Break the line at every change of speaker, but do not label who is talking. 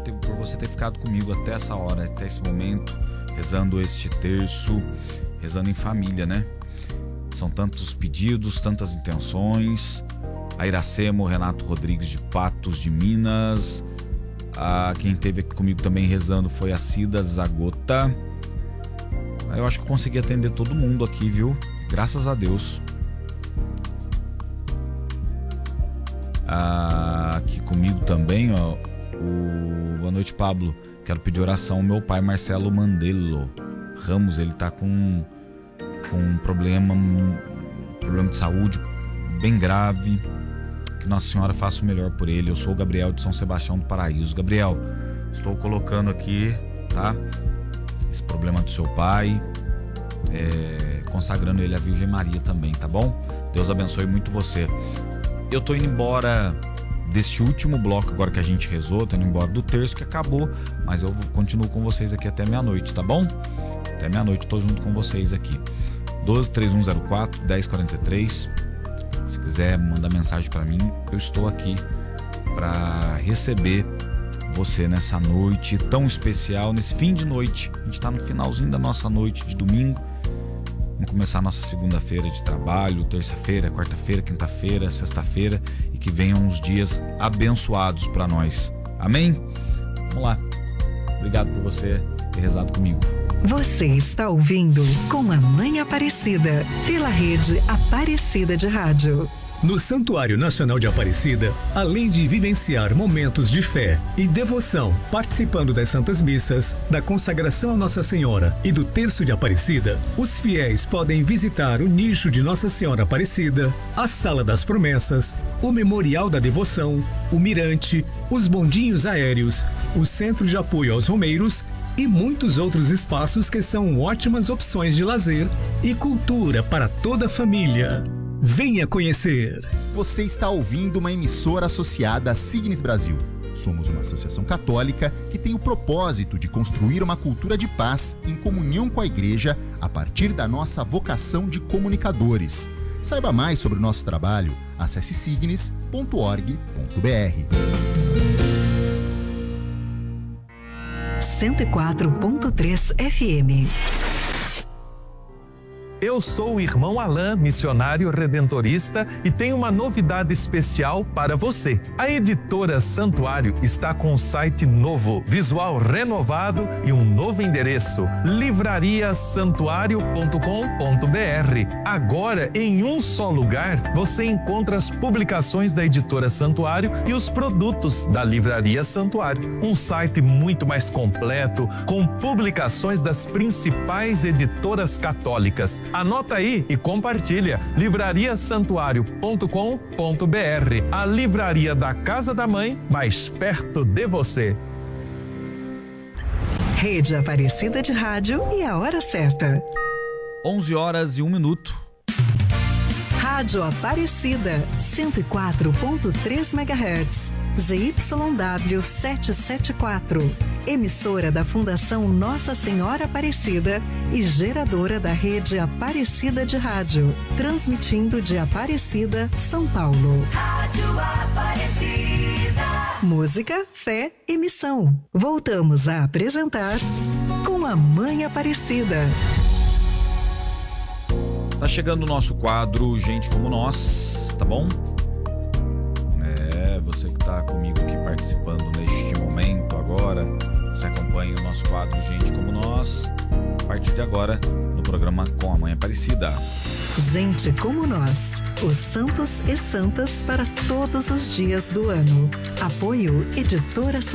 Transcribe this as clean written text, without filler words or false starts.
por você ter ficado comigo até essa hora, até esse momento, rezando este terço, rezando em família, né? São tantos pedidos, tantas intenções. A Iracema, o Renato Rodrigues de Patos de Minas. Quem esteve aqui comigo também rezando foi a Cida Zagota. Eu acho que eu consegui atender todo mundo aqui, viu? Graças a Deus. Aqui comigo também, ó. Boa noite, Pablo. Quero pedir oração ao meu pai, Marcelo Mandelo Ramos. Ele tá com um problema de saúde bem grave. Que Nossa Senhora faça o melhor por ele. Eu sou o Gabriel de São Sebastião do Paraíso. Gabriel, estou colocando aqui, tá? Esse problema do seu pai, consagrando ele à Virgem Maria também, tá bom? Deus abençoe muito você. Eu tô indo embora deste último bloco agora que a gente rezou, tô indo embora do terço que acabou, mas eu continuo com vocês aqui até meia-noite, tá bom? Até meia-noite, tô junto com vocês aqui. 12-3104-1043. Se quiser mandar mensagem para mim, eu estou aqui para receber você nessa noite tão especial, nesse fim de noite. A gente está no finalzinho da nossa noite de domingo. Vamos começar a nossa segunda-feira de trabalho, terça-feira, quarta-feira, quinta-feira, sexta-feira, e que venham uns dias abençoados para nós. Amém? Vamos lá. Obrigado por você ter rezado comigo.
Você está ouvindo Com a Mãe Aparecida, pela rede Aparecida de Rádio.
No Santuário Nacional de Aparecida, além de vivenciar momentos de fé e devoção, participando das Santas Missas, da consagração a Nossa Senhora e do Terço de Aparecida, os fiéis podem visitar o nicho de Nossa Senhora Aparecida, a Sala das Promessas, o Memorial da Devoção, o Mirante, os bondinhos aéreos, o Centro de Apoio aos Romeiros e muitos outros espaços que são ótimas opções de lazer e cultura para toda a família. Venha conhecer!
Você está ouvindo uma emissora associada à Signes Brasil. Somos uma associação católica que tem o propósito de construir uma cultura de paz em comunhão com a Igreja a partir da nossa vocação de comunicadores. Saiba mais sobre o nosso trabalho, acesse signes.org.br.
104.3 FM.
Eu sou o irmão Alain, missionário redentorista, e tenho uma novidade especial para você. A editora Santuário está com um site novo, visual renovado e um novo endereço: livrariasantuario.com.br. Agora, em um só lugar, você encontra as publicações da editora Santuário e os produtos da Livraria Santuário. Um site muito mais completo, com publicações das principais editoras católicas. Anota aí e compartilha. livrariasantuario.com.br, a livraria da Casa da Mãe, mais perto de você.
Rede Aparecida de Rádio e a hora certa.
11h01.
Rádio Aparecida, 104.3 MHz. ZYW 774, emissora da Fundação Nossa Senhora Aparecida e geradora da rede Aparecida de Rádio, transmitindo de Aparecida, São Paulo.
Rádio Aparecida.
Música, fé e missão. Voltamos a apresentar Com a Mãe Aparecida.
Tá chegando o nosso quadro Gente Como Nós, tá bom? Você que está comigo aqui participando neste momento agora, você acompanha o nosso quadro Gente Como Nós, a partir de agora, no programa Com a Mãe Aparecida.
Gente Como Nós, os santos e santas para todos os dias do ano. Apoio Editora